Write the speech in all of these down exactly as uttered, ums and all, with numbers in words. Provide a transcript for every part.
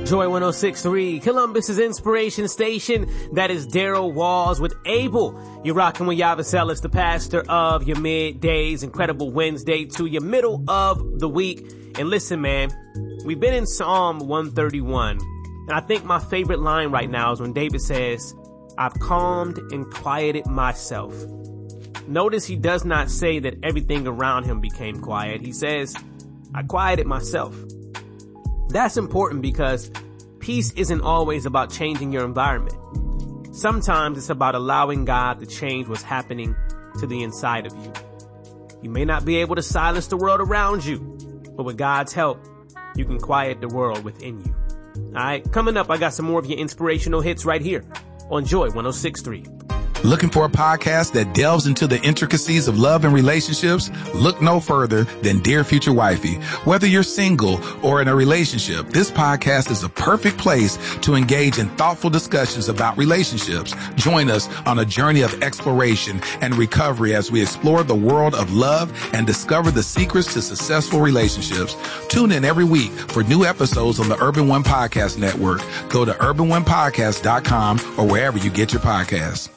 Joy one oh six point three, Columbus's inspiration station. That is Daryl Walls with Abel. You're rocking with Yavaselis, the pastor of your middays. Incredible Wednesday to your middle of the week. And listen, man, we've been in Psalm one thirty-one. And I think my favorite line right now is when David says, I've calmed and quieted myself. Notice he does not say that everything around him became quiet. He says, I quieted myself. That's important because peace isn't always about changing your environment. Sometimes it's about allowing God to change what's happening to the inside of you. You may not be able to silence the world around you, but with God's help, you can quiet the world within you. All right, coming up, I got some more of your inspirational hits right here on Joy one oh six point three. Looking for a podcast that delves into the intricacies of love and relationships? Look no further than Dear Future Wifey. Whether you're single or in a relationship, this podcast is a perfect place to engage in thoughtful discussions about relationships. Join us on a journey of exploration and recovery as we explore the world of love and discover the secrets to successful relationships. Tune in every week for new episodes on the Urban One Podcast Network. Go to urban one podcast dot com or wherever you get your podcasts.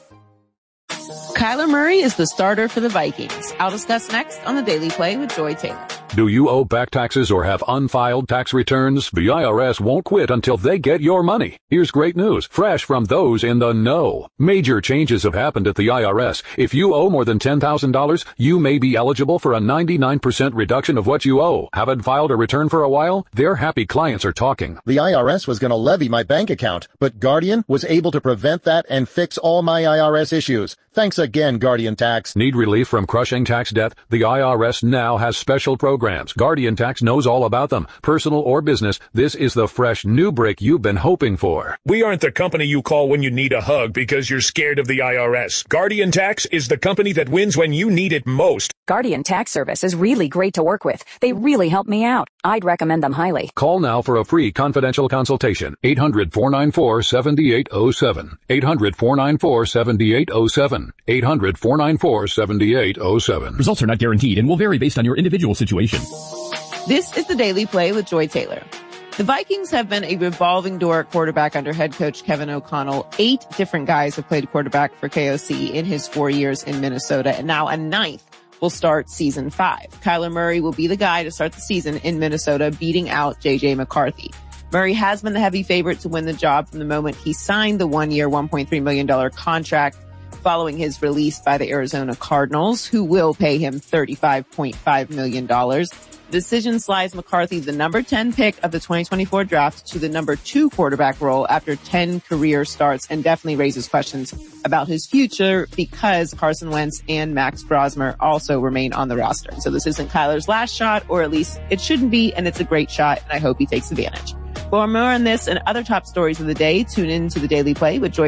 Kyler Murray is the starter for the Vikings. I'll discuss next on the Daily Play with Joy Taylor. Do you owe back taxes or have unfiled tax returns? The I R S won't quit until they get your money. Here's great news, fresh from those in the know. Major changes have happened at the I R S. If you owe more than ten thousand dollars, you may be eligible for a ninety-nine percent reduction of what you owe. Haven't filed a return for a while? Their happy clients are talking. The I R S was going to levy my bank account, but Guardian was able to prevent that and fix all my I R S issues. Thanks again, Guardian Tax. Need relief from crushing tax debt? The I R S now has special programs. Guardian Tax knows all about them. Personal or business, this is the fresh new break you've been hoping for. We aren't the company you call when you need a hug because you're scared of the I R S. Guardian Tax is the company that wins when you need it most. Guardian Tax Service is really great to work with. They really help me out. I'd recommend them highly. Call now for a free confidential consultation. eight hundred, four nine four, seven eight zero seven. eight hundred, four nine four, seven eight zero seven. eight hundred, four nine four, seven eight zero seven. Results are not guaranteed and will vary based on your individual situation. This is the Daily Play with Joy Taylor. The Vikings have been a revolving door at quarterback under head coach Kevin O'Connell. Eight different guys have played quarterback for K O C in his four years in Minnesota, and now a ninth will start season five. Kyler Murray will be the guy to start the season in Minnesota, beating out J J McCarthy. Murray has been the heavy favorite to win the job from the moment he signed the one-year, one point three million dollars contract following his release by the Arizona Cardinals, who will pay him thirty-five point five million dollars. The decision slides McCarthy, the number ten pick of the twenty twenty-four draft, to the number two quarterback role after ten career starts, and definitely raises questions about his future because Carson Wentz and Max Brosmer also remain on the roster. So this isn't Kyler's last shot, or at least it shouldn't be, and it's a great shot, and I hope he takes advantage. For more on this and other top stories of the day, tune in to the Daily Play with Joy